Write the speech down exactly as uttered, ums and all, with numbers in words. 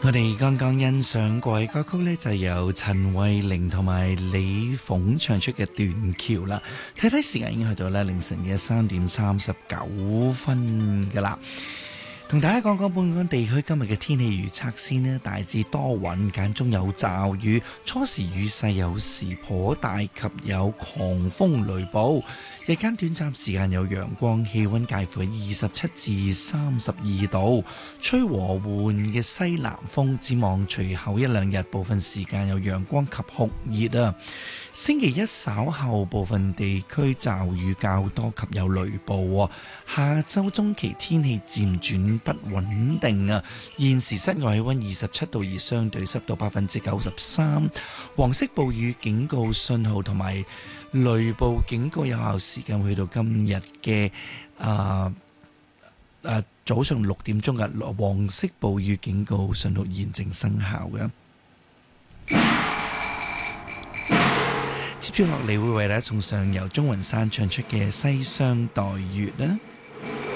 我哋剛剛欣賞過嘅歌曲呢，就由陳慧玲同埋李鳳唱出嘅《斷橋》啦。睇睇時間已經去到咧凌晨嘅三點三十九分噶啦。同大家講講本港地區今日嘅天氣預測先啦，大致多雲，間中有驟雨，初時雨勢有時頗大，及有狂風雷暴。日間短暫時間有陽光，氣溫介乎喺二十七至三十二度，吹和緩嘅西南風。展望隨後一兩日，部分時間有陽光及酷熱啊。星期一稍後部分地區驟雨較多及有雷暴。下周中期天氣漸轉不穩定啊。現時室外氣溫二十七度，而相對濕度百分之九十三。黃色暴雨警告信號同埋雷暴警告有效時間去到今日嘅啊啊早上六點鐘嘅黃色暴雨警告信號現正生效嘅。接住落嚟會為大家送上由鍾雲山唱出嘅《西廂待月》啦。